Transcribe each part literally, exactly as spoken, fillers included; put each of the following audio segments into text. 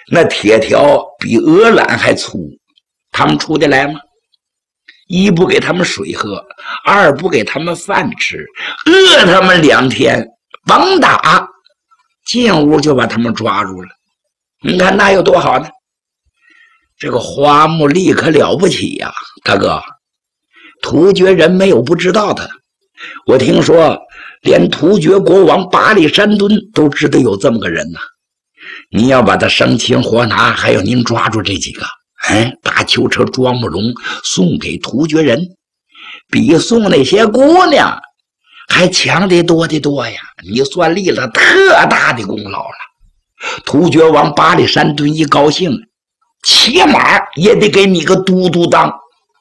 那铁条比鹅卵还粗，他们出得来吗？一不给他们水喝，二不给他们饭吃，饿他们两天，甭打，进屋就把他们抓住了。你看那有多好呢？这个花木丽可了不起呀、啊，大哥，突厥人没有不知道的。我听说连突厥国王巴力山敦都知道有这么个人呢、啊。你要把他生擒活拿，还有您抓住这几个，哎，大囚车装不容送给突厥人，比送那些姑娘还强得多得多呀！你算立了特大的功劳了。突厥王巴力山敦一高兴，起码也得给你个都督当，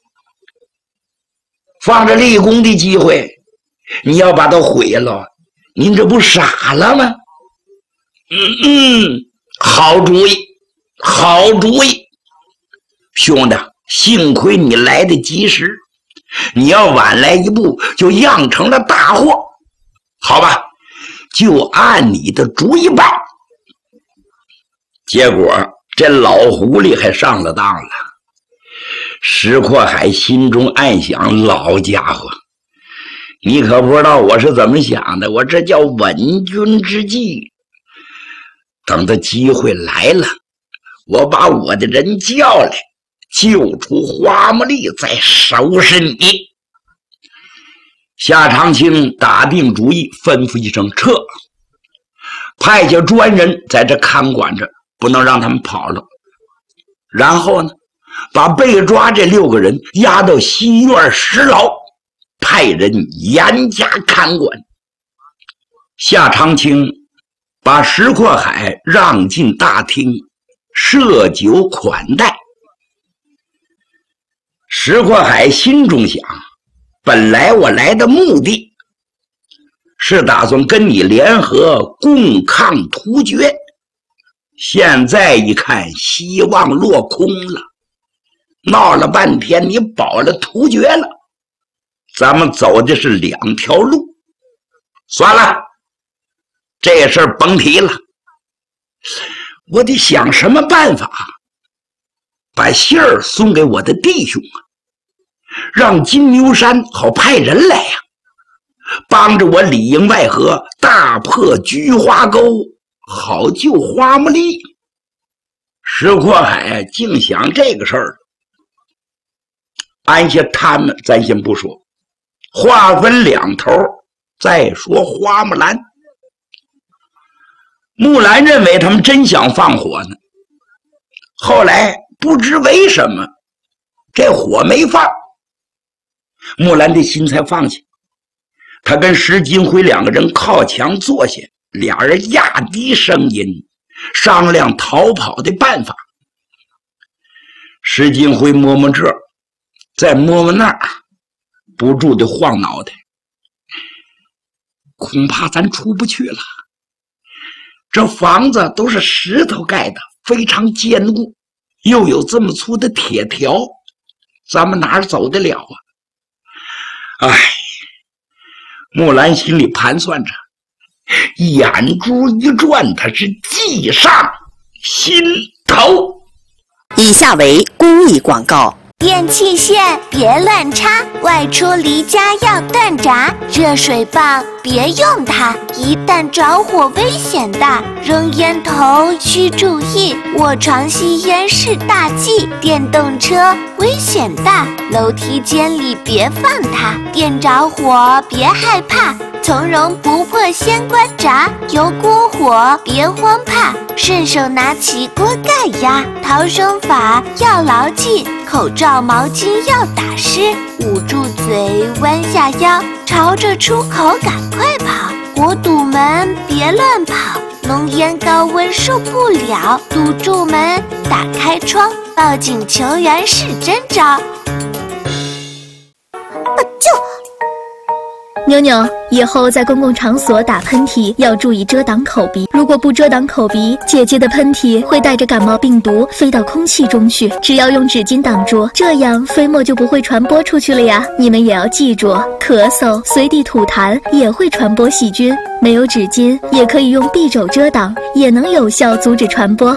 放着立功的机会，你要把它毁了，您这不傻了吗？嗯嗯，好主意，好主意，兄弟，幸亏你来得及时，你要晚来一步，就酿成了大祸。好吧，就按你的主意办。结果这老狐狸还上了当了。石阔海心中暗想：老家伙，你可不知道我是怎么想的，我这叫稳军之计。等到机会来了，我把我的人叫来，救出花木丽，再收拾你。夏长青打定主意，吩咐一声撤，派下专人在这看管着，不能让他们跑了。然后呢，把被抓这六个人押到西院石牢，派人严加看管。夏长青把石阔海让进大厅，设酒款待。石阔海心中想，本来我来的目的是打算跟你联合共抗突厥，现在一看希望落空了，闹了半天你保了突厥了，咱们走的是两条路，算了，这事儿甭提了，我得想什么办法把信儿送给我的弟兄啊，让金牛山好派人来呀、啊，帮着我里应外合，大破菊花沟，好救花木丽。石阔海净想这个事儿，按下他们咱先不说，话分两头，再说花木兰。木兰认为他们真想放火呢，后来不知为什么这火没放，木兰的心才放下。他跟石金辉两个人靠墙坐下，俩人压低声音商量逃跑的办法。石金辉摸摸这儿，再摸摸那儿，不住的晃脑袋，恐怕咱出不去了。这房子都是石头盖的，非常坚固，又有这么粗的铁条，咱们哪儿走得了啊？哎，木兰心里盘算着，眼珠一转，他是计上心头。 以下为公益广告。 电器线别乱插，外出离家要断闸，热水棒别用它，一旦着火危险大，扔烟头需注意，卧床吸烟是大忌，电动车危险大，楼梯间里别放它，电着火别害怕，从容不迫先关闸，油锅火别慌怕，顺手拿起锅盖压，逃生法要牢记，口罩毛巾要打湿，捂住嘴弯下腰，朝着出口赶快跑，火堵门别乱跑，浓烟高温受不了，堵住门打开窗，报警求援是真招。啊就妞妞，以后在公共场所打喷嚏要注意遮挡口鼻，如果不遮挡口鼻，姐姐的喷嚏会带着感冒病毒飞到空气中去，只要用纸巾挡住，这样飞沫就不会传播出去了呀。你们也要记住，咳嗽、随地吐痰也会传播细菌，没有纸巾也可以用匕首遮挡，也能有效阻止传播。